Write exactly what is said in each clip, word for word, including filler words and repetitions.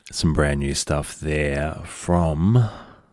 Some brand new stuff there from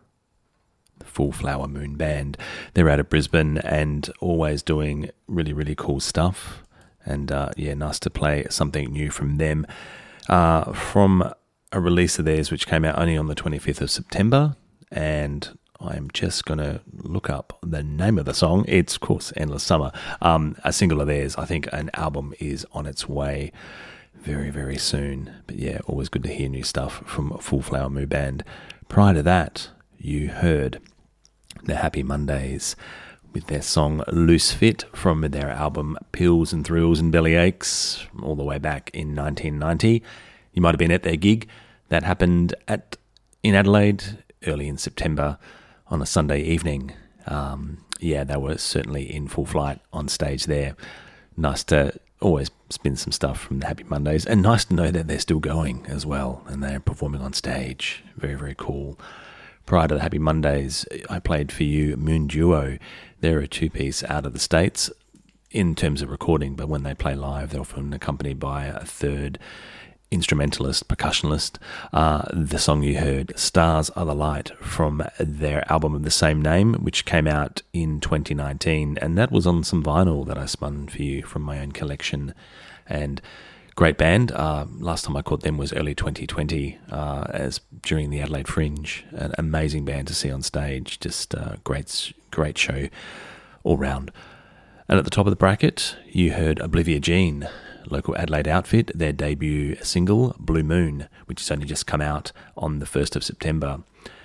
the Full Flower Moon Band. They're out of Brisbane and always doing really, really cool stuff. And uh, yeah, nice to play something new from them. Uh, from a release of theirs which came out only on the twenty-fifth of September. And I'm just going to look up the name of the song. It's, of course, Endless Summer. Um, a single of theirs. I think an album is on its way very, very soon. But yeah, always good to hear new stuff from Full Flower Moon Band. Prior to that, you heard the Happy Mondays with their song Loose Fit from their album Pills and Thrills and Bellyaches all the way back in nineteen ninety. You might have been at their gig. That happened at in Adelaide early in September on a Sunday evening. Um, yeah, they were certainly in full flight on stage there. Nice to always spin some stuff from the Happy Mondays, and nice to know that they're still going as well and they're performing on stage. Very, very cool. Prior to the Happy Mondays, I played for you Moon Duo. They're a two-piece out of the States in terms of recording, but when they play live, they're often accompanied by a third instrumentalist, percussionist. Uh, the song you heard, Stars Are the Light, from their album of the same name, which came out in twenty nineteen, and that was on some vinyl that I spun for you from my own collection. And great band. Uh, last time I caught them was early twenty twenty, uh, as during the Adelaide Fringe. An amazing band to see on stage. Just uh, great, great show all round. And at the top of the bracket, you heard Oblivia Jean, local Adelaide outfit, their debut single, Blue Moon, which has only just come out on the first of September.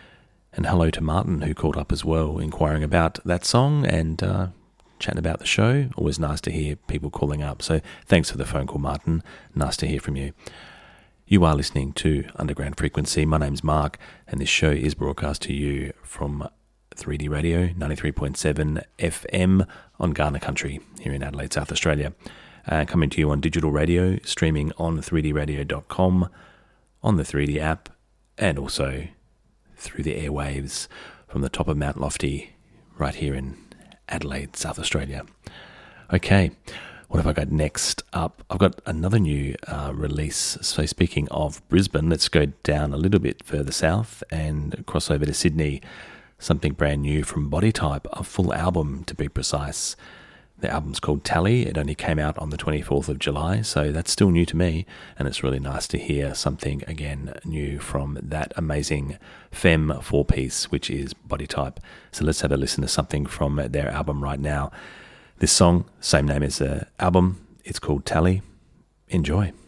And hello to Martin, who called up as well, inquiring about that song and uh, chatting about the show. Always nice to hear people calling up. So thanks for the phone call, Martin. Nice to hear from you. You are listening to Underground Frequency. My name's Mark, and this show is broadcast to you from three D Radio, ninety-three point seven F M on Ghana Country here in Adelaide, South Australia. Uh, coming to you on digital radio, streaming on three d radio dot com, on the three D app, and also through the airwaves from the top of Mount Lofty, right here in Adelaide, South Australia. Okay, what have I got next up? I've got another new uh, release. So speaking of Brisbane, let's go down a little bit further south and cross over to Sydney. Something brand new from Body Type, a full album to be precise. The album's called Tally. It only came out on the twenty-fourth of July, so that's still new to me, and it's really nice to hear something, again, new from that amazing femme four-piece, which is Body Type. So let's have a listen to something from their album right now. This song, same name as the album, it's called Tally. Enjoy.